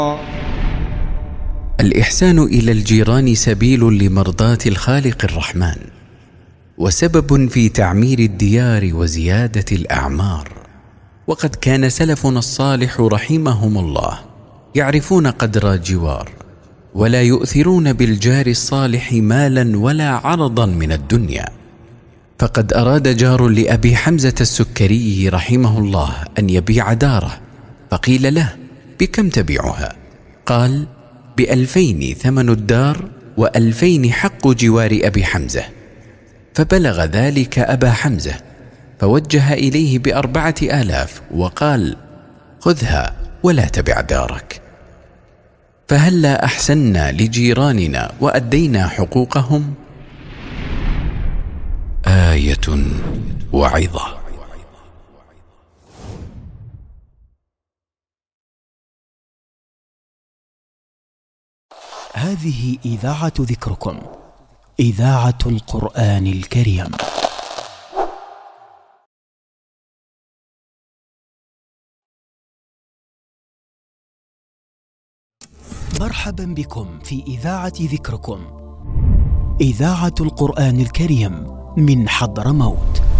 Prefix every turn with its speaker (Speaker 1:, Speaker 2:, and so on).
Speaker 1: الإحسان إلى الجيران سبيل لمرضاة الخالق الرحمن، وسبب في تعمير الديار وزيادة الأعمار. وقد كان سلفنا الصالح رحمهم الله يعرفون قدر الجوار، ولا يؤثرون بالجار الصالح مالا ولا عرضا من الدنيا. فقد أراد جار لأبي حمزة السكري رحمه الله أن يبيع داره، فقيل له: بكم تبيعها؟ قال: ب2000 ثمن الدار، و2000 حق جوار أبي حمزة. فبلغ ذلك أبا حمزة، فوجه إليه ب4000 وقال: خذها ولا تبع دارك. فهلا أحسنا لجيراننا وأدينا حقوقهم؟ آية وعظة.
Speaker 2: هذه إذاعة ذكركم، إذاعة القرآن الكريم. مرحبا بكم في إذاعة ذكركم، إذاعة القرآن الكريم من حضرموت.